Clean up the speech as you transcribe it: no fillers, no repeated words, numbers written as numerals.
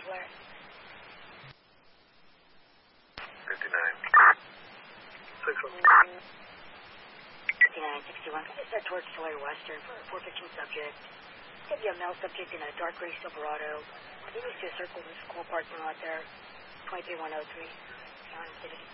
Blair. 59. 5961. Can you start towards Sawyer Western for a 415 subject? Could be a male subject in a dark gray Silverado. I think we should circle this coal parking lot there. 23103.